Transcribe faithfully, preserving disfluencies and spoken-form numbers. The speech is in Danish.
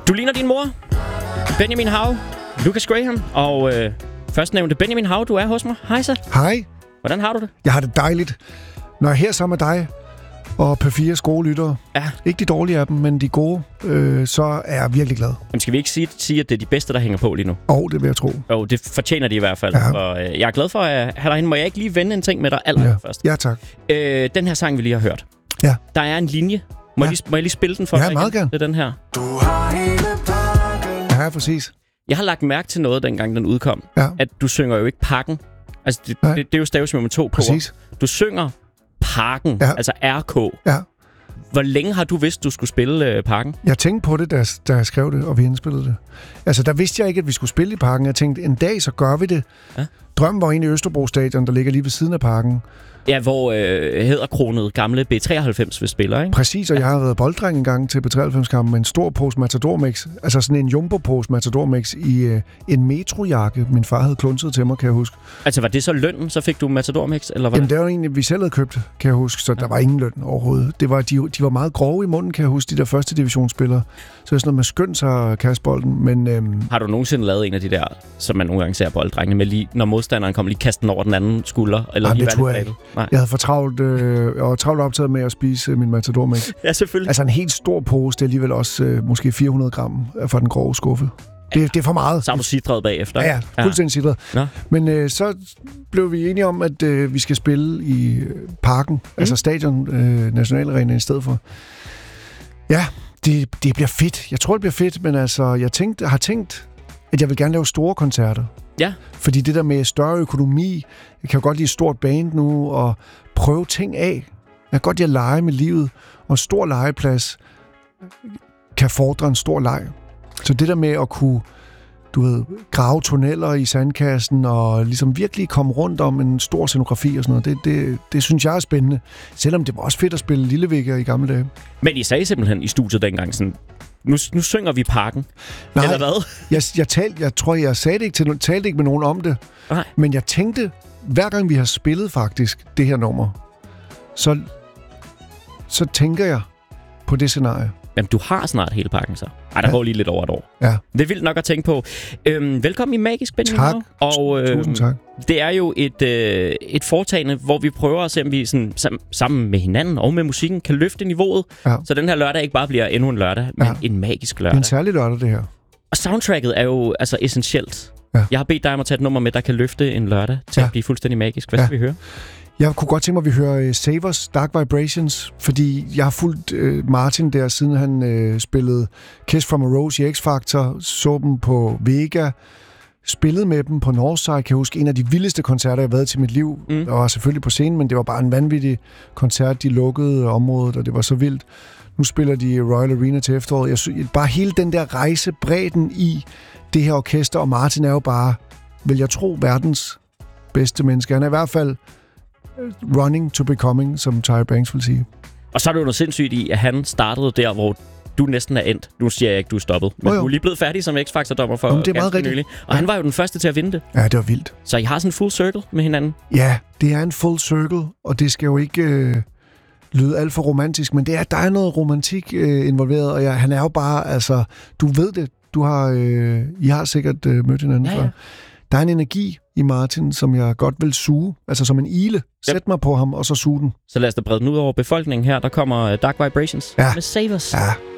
Du ligner din mor, Benjamin Hav, Lucas Graham, og øh, førstnævnte Benjamin Hav, du er hos mig. Hej så. Hej. Hvordan har du det? Jeg har det dejligt. Når jeg er her sammen med dig og P fire skolelyttere, ja. Ikke de dårlige af dem, men de gode, øh, så er jeg virkelig glad. Men skal vi ikke sige, sige, at det er de bedste, der hænger på lige nu? Åh, oh, det vil jeg tro. Jo, det fortjener de i hvert fald. Ja. Og, øh, jeg er glad for at have dig. Må jeg ikke lige vende en ting med dig allerførst? Ja. ja, tak. Øh, den her sang, vi lige har hørt. Ja. Der er en linje. Må, ja. jeg, lige, må jeg lige spille den for ja, dig? Ja, meget gerne. Det er den her. Du har hele pakken. Ja, præcis. Jeg har lagt mærke til noget, dengang den udkom. Ja. At du synger jo ikke pakken. Altså, det, det, det er jo stavelsesmål med to k'er. Du synger pakken, ja. Altså R K. Ja. Hvor længe har du vidst, du skulle spille øh, pakken? Jeg tænkte på det, da, da jeg skrev det, og vi indspillede det. Altså, der vidste jeg ikke, at vi skulle spille i parken. Jeg tænkte, en dag, så gør vi det. Ja. Drømmen var inde i Østerbro Stadion, der ligger lige ved siden af parken. Ja, hvor øh, hæderkronet gamle B treoghalvfems vil spille, ikke? Præcis, og ja. Jeg har været bolddreng en gang til B treoghalvfems-kampen med en stor pose Matador Mix. Altså sådan en jumbo-pose Matador Mix i øh, en metrojakke, min far havde klunset til mig, kan jeg huske. Altså, var det så lønnen, så fik du Matador Mix, eller hvad? Jamen, det var egentlig, vi selv havde købt, kan jeg huske, så ja. Der var ingen løn overhovedet. Det var, de, de var meget grove i munden, kan jeg huske, de der første divisionsspillere. Så det er sådan noget med skønt sig at kaste bolden, men... Øhm... Har du nogensinde lavet en af de der, som man nogle gange ser bolddrengene med, lige, når modstanderen kommer lige kaste den over den anden skulder? Eller Jamen, lige det tror jeg ikke. Jeg havde for travlt, øh, jeg var travlt optaget med at spise øh, min Matador Mix. Ja, selvfølgelig. Altså en helt stor pose, det er alligevel også øh, måske fire hundrede gram fra den grove skuffe. Det, ja. det er for meget. Så har du sidret bagefter. Ja, ja, fuldstændig sidret. Ja. Men øh, så blev vi enige om, at øh, vi skal spille i øh, parken, mm. altså stadion, øh, nationalarena i stedet for. Ja, det, det bliver fedt. Jeg tror, det bliver fedt, men altså, jeg tænkte, har tænkt, at jeg vil gerne lave store koncerter. Ja. Fordi det der med større økonomi, jeg kan jo godt lide et stort band nu, og prøve ting af. Jeg kan godt lide at lege med livet, og en stor legeplads kan fordre en stor leg. Så det der med at kunne, du ved, grave tunneller i sandkassen, og ligesom virkelig komme rundt om en stor scenografi og sådan noget, det, det, det synes jeg er spændende. Selvom det var også fedt at spille Lillevægger i gamle dage. Men I sagde simpelthen i studiet dengang sådan, nu, nu synger vi parken. Nej, eller hvad? Jeg, jeg, talte, jeg tror, jeg sagde det ikke til, talte ikke med nogen om det. Nej. Men jeg tænkte, hver gang vi har spillet faktisk det her nummer, så, så tænker jeg på det scenarie. Jamen, du har snart hele pakken så. Ej, der ja. går lige lidt over et år. Ja. Det er vildt nok at tænke på. Øhm, velkommen i Magisk, Benjamin. Tak. Og, øh, Tusind tak. Det er jo et, øh, et foretagende, hvor vi prøver at se, om vi sådan, sam, sammen med hinanden og med musikken kan løfte niveauet. Ja. Så den her lørdag ikke bare bliver endnu en lørdag, men ja. en magisk lørdag. Det er en særlig lørdag, det her. Og soundtracket er jo altså essentielt. Ja. Jeg har bedt dig om at tage et nummer med, der kan løfte en lørdag til ja. at blive fuldstændig magisk. Hvad ja. skal vi høre? Jeg kunne godt tænke mig, at vi hører uh, Savers Dark Vibrations, fordi jeg har fulgt uh, Martin der, siden han uh, spillede Kiss from a Rose i X-Factor, så dem på Vega, spillede med dem på Northside, kan jeg huske, en af de vildeste koncerter, jeg har været til mit liv. Mm. Jeg var selvfølgelig på scenen, men det var bare en vanvittig koncert, de lukkede området, og det var så vildt. Nu spiller de Royal Arena til efteråret. Jeg synes, bare hele den der rejse, bredden i det her orkester, og Martin er jo bare, vil jeg tro, verdens bedste menneske. Han er i hvert fald running to becoming, som Tyra Banks vil sige. Og så er det jo noget sindssygt i, at han startede der, hvor du næsten er endt. Nu siger jeg ikke, du er stoppet. Men oh, du er lige blevet færdig som X-Factor-dommer for det er meget rigtigt. Og ja. han var jo den første til at vinde det. Ja, det var vildt. Så I har sådan en full circle med hinanden? Ja, det er en full circle, og det skal jo ikke øh, lyde alt for romantisk, men det er, der er noget romantik øh, involveret, og ja, han er jo bare, altså, du ved det, du har, øh, I har sikkert øh, mødt hinanden ja, før. Ja. Der er en energi i Martin, som jeg godt vil suge. Altså som en ile. Sæt yep. mig på ham, og så suge den. Så lad os da brede den ud over befolkningen her. Der kommer Dark Vibrations ja. med Savers. Ja.